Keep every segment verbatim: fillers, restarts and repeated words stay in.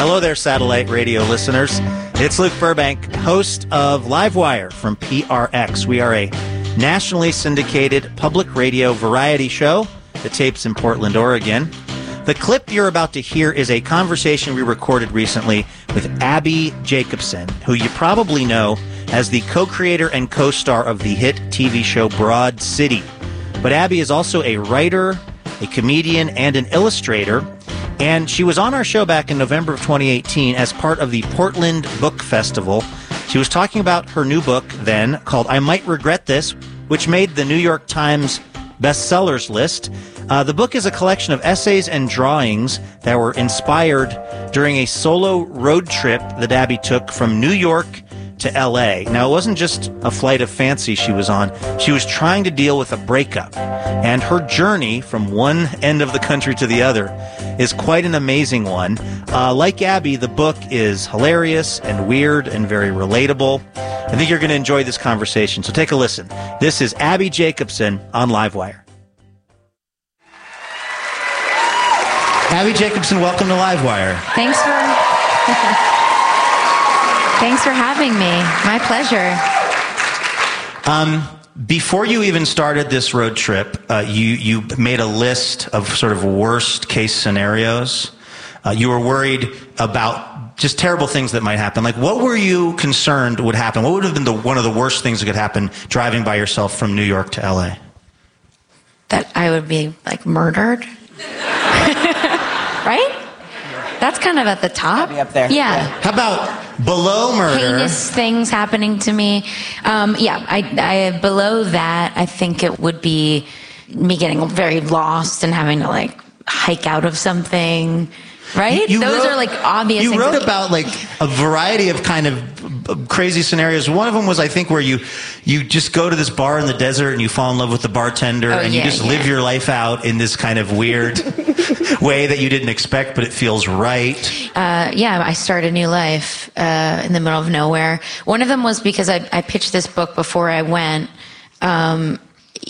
Hello there, satellite radio listeners. It's Luke Burbank, host of Livewire from P R X. We are a nationally syndicated public radio variety show that tapes in Portland, Oregon. The clip you're about to hear is a conversation we recorded recently with Abbi Jacobson, who you probably know as the co-creator and co-star of the hit T V show Broad City. But Abbi is also a writer, a comedian, and an illustrator. And she was on our show back in November of twenty eighteen as part of the Portland Book Festival. She was talking about her new book then called I Might Regret This, which made the New York Times bestsellers list. Uh, the book is a collection of essays and drawings that were inspired during a solo road trip that Abbi took from New York to L A. Now, it wasn't just a flight of fancy she was on. She was trying to deal with a breakup. And her journey from one end of the country to the other is quite an amazing one. Uh, like Abbi, the book is hilarious and weird and very relatable. I think you're going to enjoy this conversation, so take a listen. This is Abbi Jacobson on Livewire. Abbi Jacobson, welcome to Livewire. Thanks for... Thanks for having me. My pleasure. Um, before you even started this road trip, uh, you, you made a list of sort of worst case scenarios. Uh, you were worried about just terrible things that might happen. Like, what were you concerned would happen? What would have been the, one of the worst things that could happen driving by yourself from New York to L A? That I would be, like, murdered. Right? That's kind of at the top. Be up there. Yeah. yeah. How about below murder? Heinous things happening to me. Um, yeah, I, I below that, I think it would be me getting very lost and having to, like, hike out of something. Right? You Those wrote, are, like, obvious You things. wrote about, like, a variety of kind of crazy scenarios. One of them was, I think, where you you just go to this bar in the desert and you fall in love with the bartender, oh, and yeah, you just yeah. live your life out in this kind of weird way that you didn't expect, but it feels right. Uh, yeah, I started a new life uh, in the middle of nowhere. One of them was because I, I pitched this book before I went um,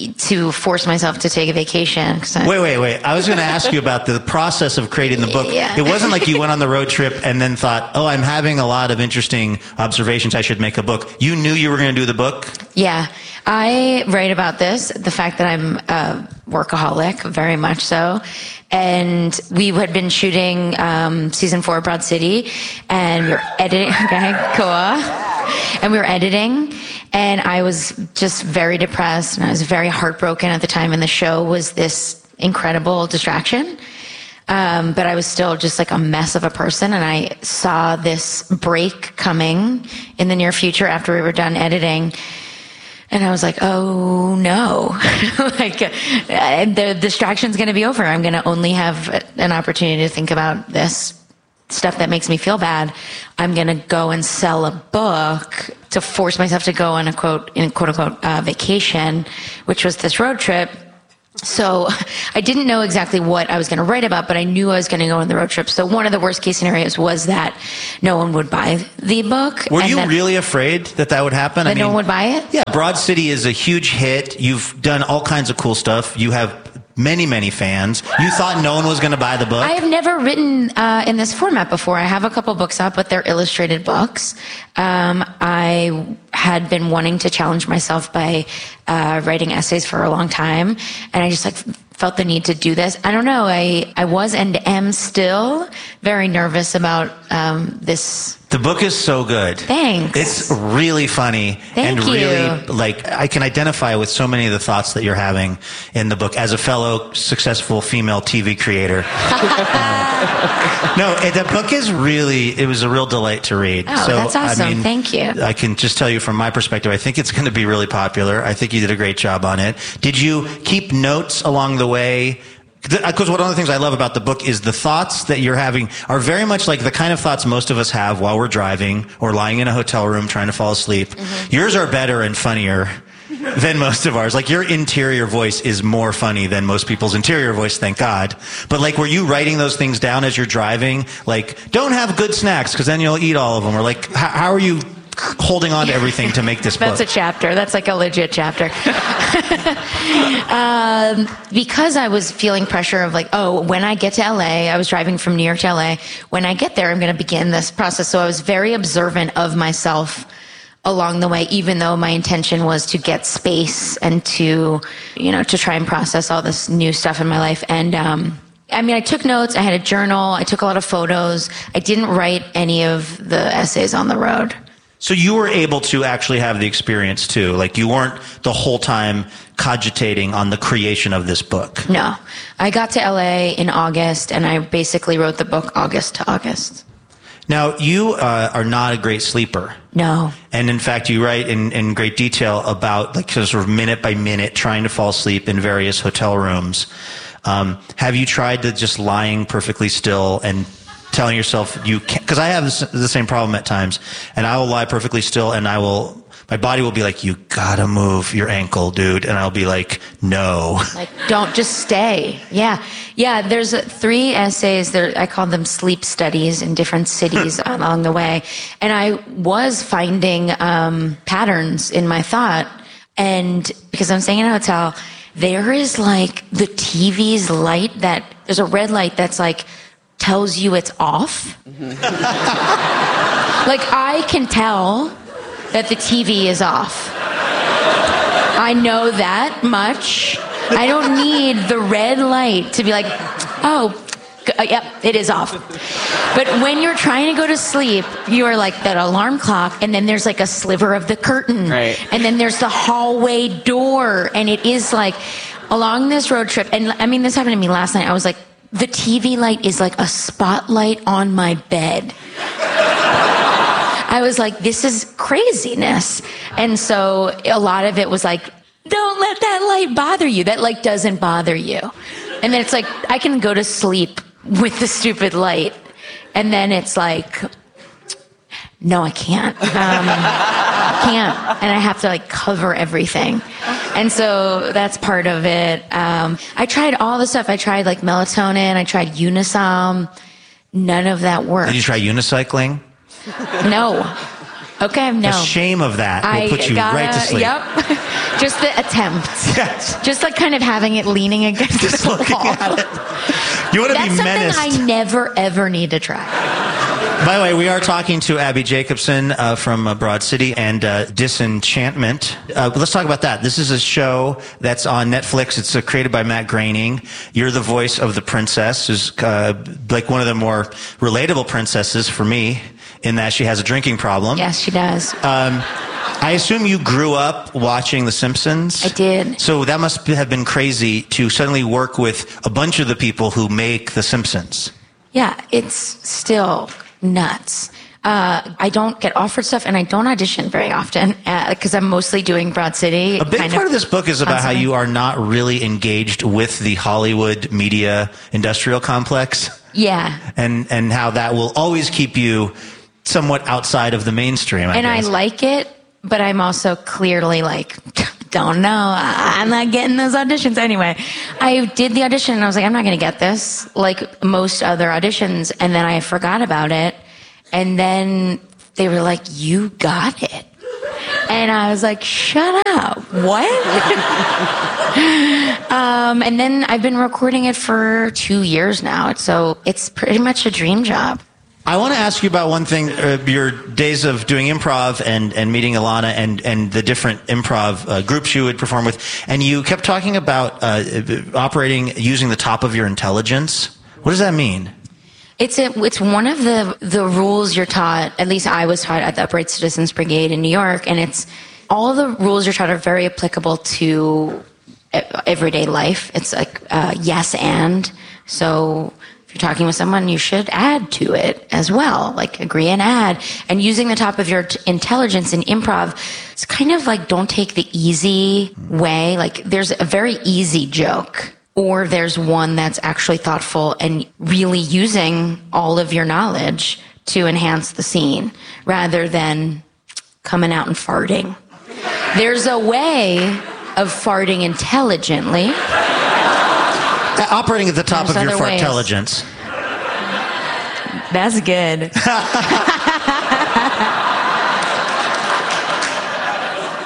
to force myself to take a vacation. I, wait, wait, wait. I was going to ask you about the process of creating the book. Yeah. It wasn't like you went on the road trip and then thought, oh, I'm having a lot of interesting observations. I should make a book. You knew you were going to do the book? Yeah. I write about this, the fact that I'm a workaholic, very much so. And we had been shooting um, season four of Broad City, and we were editing. Okay, cool. And we were editing, and I was just very depressed, and I was very heartbroken at the time. And the show was this incredible distraction, um, but I was still just like a mess of a person. And I saw this break coming in the near future after we were done editing. And I was like, oh no, like uh, the distraction's going to be over. I'm going to only have an opportunity to think about this stuff that makes me feel bad. I'm going to go and sell a book to force myself to go on a quote, in quote unquote, uh, vacation, which was this road trip. So I didn't know exactly what I was going to write about, but I knew I was going to go on the road trip. So one of the worst case scenarios was that no one would buy the book. Were and you that, really afraid that that would happen? That I mean, no one would buy it? Yeah, Broad City is a huge hit. You've done all kinds of cool stuff. You have many, many fans. You thought no one was going to buy the book? I have never written uh, in this format before. I have a couple books out, but they're illustrated books. Um, I had been wanting to challenge myself by uh, writing essays for a long time, and I just like felt the need to do this. I don't know. I, I was and am still very nervous about um, this. The book is so good. Thanks. It's really funny. Thank and you. really, like, I can identify with so many of the thoughts that you're having in the book as a fellow successful female T V creator. um, no, the book is really, it was a real delight to read. Oh, so, that's awesome. I mean, Thank you. I can just tell you from my perspective, I think it's going to be really popular. I think you did a great job on it. Did you keep notes along the way? Because one of the things I love about the book is the thoughts that you're having are very much like the kind of thoughts most of us have while we're driving or lying in a hotel room trying to fall asleep. Mm-hmm. Yours are better and funnier than most of ours. Like, your interior voice is more funny than most people's interior voice, thank God. But, like, were you writing those things down as you're driving? Like, don't have good snacks because then you'll eat all of them. Or, like, how, how are you holding on to everything to make this book? That's a chapter. That's like a legit chapter. um, because I was feeling pressure of like, oh, when I get to L A, I was driving from New York to L A. When I get there, I'm going to begin this process. So I was very observant of myself along the way, even though my intention was to get space and to, you know, to try and process all this new stuff in my life. And, um, I mean, I took notes, I had a journal, I took a lot of photos. I didn't write any of the essays on the road. So you were able to actually have the experience too. Like you weren't the whole time cogitating on the creation of this book. No. I got to L A in August and I basically wrote the book August to August. Now, you uh, are not a great sleeper. No. And in fact, you write in, in great detail about like sort of minute by minute trying to fall asleep in various hotel rooms. Um, have you tried to just lying perfectly still and telling yourself you can't? Because I have the same problem at times, and I will lie perfectly still, and I will, my body will be like, you gotta move your ankle, dude. And I'll be like, no. Like, don't, just stay. Yeah. Yeah, there's uh, three essays, there, I call them sleep studies in different cities along the way. And I was finding um, patterns in my thought. And because I'm staying in a hotel, there is like the T V's light that, there's a red light that's like, tells you it's off. Mm-hmm. Like, I can tell that the T V is off. I know that much. I don't need the red light to be like, oh, uh, yep, it is off. But when you're trying to go to sleep, you are like that alarm clock, and then there's like a sliver of the curtain. Right. And then there's the hallway door, and it is like, along this road trip, and I mean, this happened to me last night, I was like, the T V light is like a spotlight on my bed. I was like, this is craziness. And so a lot of it was like, don't let that light bother you. That light doesn't bother you. And then it's like, I can go to sleep with the stupid light. And then it's like, no, I can't. Um, I can't. And I have to like cover everything. And so that's part of it. Um, I tried all the stuff. I tried like melatonin. I tried Unisom. None of that worked. Did you try unicycling? No. Okay, no. The shame of that will I put you gotta, right to sleep. Yep. Just the attempt. Yes. Just like kind of having it leaning against Just the looking wall. at it. You want to That's be menaced. something I never, ever need to try. By the way, we are talking to Abby Jacobson uh, from uh, Broad City and uh, Disenchantment. Uh, let's talk about that. This is a show that's on Netflix. It's uh, created by Matt Groening. You're the voice of the princess, who's uh, like one of the more relatable princesses for me, in that she has a drinking problem. Yes, she does. Um, I assume you grew up watching The Simpsons? I did. So that must have been crazy to suddenly work with a bunch of the people who make The Simpsons. Yeah, it's still nuts. Uh, I don't get offered stuff, and I don't audition very often because uh, I'm mostly doing Broad City. A big kind part of of this book is about constantly. how you are not really engaged with the Hollywood media industrial complex. Yeah. And, and how that will always keep you somewhat outside of the mainstream, I and guess. I like it, but I'm also clearly like, don't know. I'm not getting those auditions anyway. I did the audition and I was like, I'm not going to get this, like most other auditions. And then I forgot about it. And then they were like, you got it. And I was like, shut up. What? um, and then I've been recording it for two years now. So it's pretty much a dream job. I want to ask you about one thing, uh, your days of doing improv and, and meeting Ilana and, and the different improv uh, groups you would perform with. And you kept talking about uh, operating using the top of your intelligence. What does that mean? It's a, it's one of the, the rules you're taught, at least I was taught at the Upright Citizens Brigade in New York, and it's all the rules you're taught are very applicable to everyday life. It's like uh, yes and. So if you're talking with someone, you should add to it as well, like agree and add. And using the top of your t- intelligence in improv, it's kind of like don't take the easy way. Like there's a very easy joke, or there's one that's actually thoughtful and really using all of your knowledge to enhance the scene rather than coming out and farting. There's a way of farting intelligently. Operating at the top There's of your other ways. intelligence. That's good.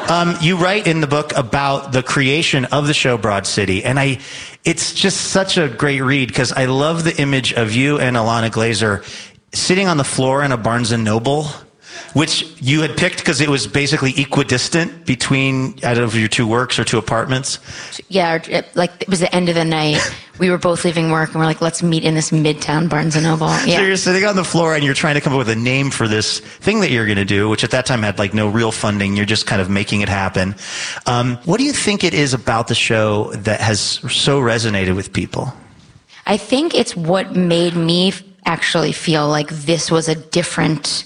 Um, you write in the book about the creation of the show Broad City, and I, it's just such a great read because I love the image of you and Ilana Glazer sitting on the floor in a Barnes and Noble, which you had picked because it was basically equidistant between, I don't know if your two works or two apartments. Yeah, like it was the end of the night. We were both leaving work and we're like, let's meet in this midtown Barnes and Noble. Yeah. So you're sitting on the floor and you're trying to come up with a name for this thing that you're going to do, which at that time had like no real funding. You're just kind of making it happen. Um, what do you think it is about the show that has so resonated with people? I think it's what made me actually feel like this was a different,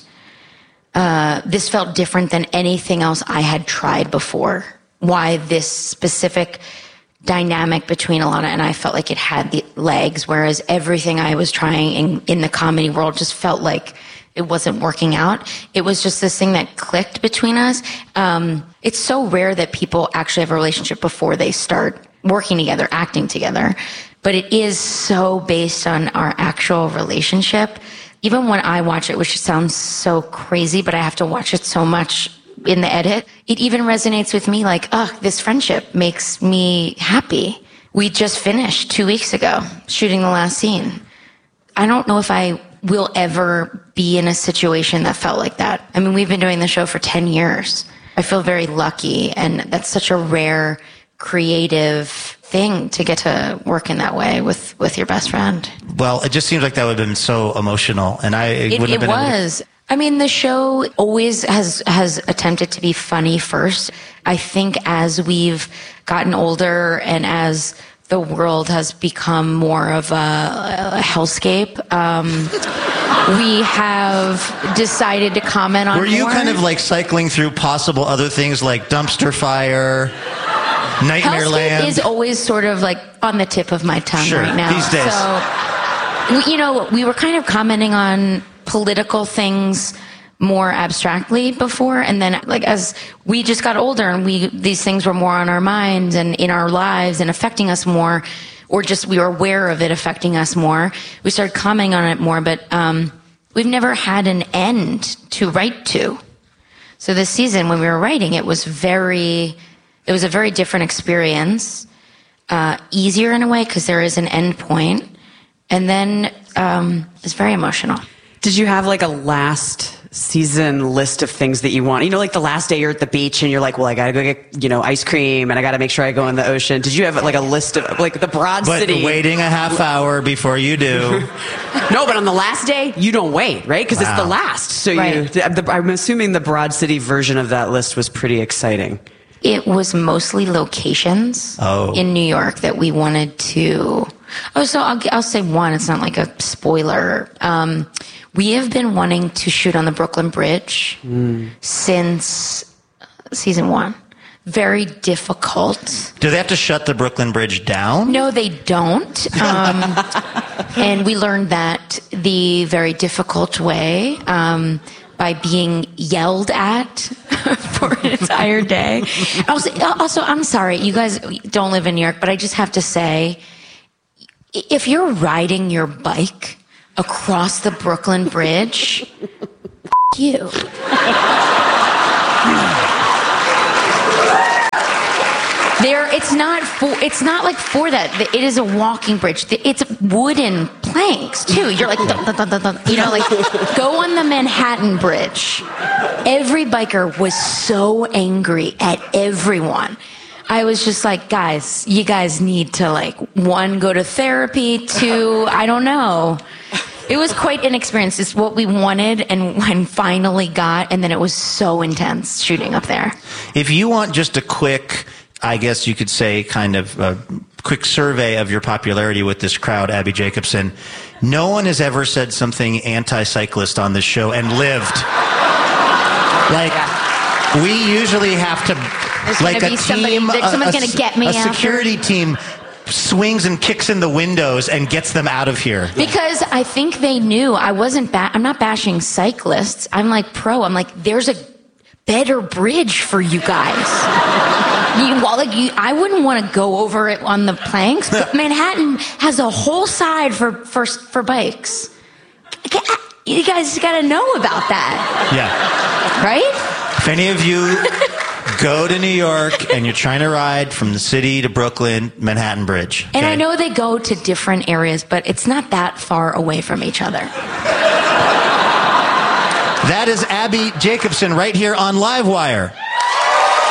uh, this felt different than anything else I had tried before. Why this specific dynamic between Ilana and I felt like it had the legs, whereas everything I was trying in, in the comedy world just felt like it wasn't working out. It was just this thing that clicked between us. Um, it's so rare that people actually have a relationship before they start working together, acting together. But it is so based on our actual relationship. Even when I watch it, which sounds so crazy, but I have to watch it so much in the edit, it even resonates with me like, oh, this friendship makes me happy. We just finished two weeks ago shooting the last scene. I don't know if I will ever be in a situation that felt like that. I mean, we've been doing the show for ten years. I feel very lucky, and that's such a rare, creative thing to get to work in that way with, with your best friend. Well, it just seems like that would have been so emotional, and I it, it, wouldn't it have been was. Able to... I mean, the show always has has attempted to be funny first. I think as we've gotten older and as the world has become more of a, a hellscape, um, we have decided to comment on. Were you more. kind of like cycling through possible other things like dumpster fire? Nightmare Hellscape Land is always sort of like on the tip of my tongue sure, right now. These days. So, you know, we were kind of commenting on political things more abstractly before, and then like as we just got older and we these things were more on our minds and in our lives and affecting us more, or just we were aware of it affecting us more, we started commenting on it more. But um, we've never had an end to write to. So this season, when we were writing, it was very. It was a very different experience, uh, easier in a way because there is an end point, and then um, it's very emotional. Did you have like a last season list of things that you want? You know, like the last day you're at the beach and you're like, well, I gotta go get, you know, ice cream and I gotta make sure I go in the ocean. Did you have like a list of like the Broad but City? Waiting a half hour before you do. No, but on the last day, you don't wait, right? Because wow. It's the last. So right. you, the, I'm assuming the Broad City version of that list was pretty exciting. It was mostly locations oh. in New York that we wanted to. Oh, so I'll, I'll say one. It's not like a spoiler. Um, we have been wanting to shoot on the Brooklyn Bridge mm. since season one. Very difficult. Do they have to shut the Brooklyn Bridge down? No, they don't. Um, and we learned that the very difficult way. Um, by being yelled at for an entire day. Also, also, I'm sorry, you guys don't live in New York, but I just have to say, if you're riding your bike across the Brooklyn Bridge, f- you. There, it's not for. It's not like for that. It is a walking bridge. It's wooden planks too. You're like, dun, dun, dun, dun, dun. You know, like go on the Manhattan Bridge. Every biker was so angry at everyone. I was just like, guys, you guys need to like one go to therapy, two, I don't know. It was quite an experience. It's what we wanted and, and finally got, and then it was so intense shooting up there. If you want just a quick. I guess you could say kind of a quick survey of your popularity with this crowd, Abbi Jacobson. No one has ever said something anti-cyclist on this show and lived. Like, we usually have to, There's like a somebody, team, someone's a, going to get me a security after. team swings and kicks in the windows and gets them out of here. Because I think they knew I wasn't, ba- I'm not bashing cyclists. I'm like pro. I'm like, there's a better bridge for you guys. You, well, like you, I wouldn't want to go over it on the planks, but Manhattan has a whole side for for, for bikes. You guys got to know about that. Yeah. Right? If any of you go to New York and you're trying to ride from the city to Brooklyn, Manhattan Bridge. Okay? And I know they go to different areas, but it's not that far away from each other. That is Abby Jacobson right here on Livewire.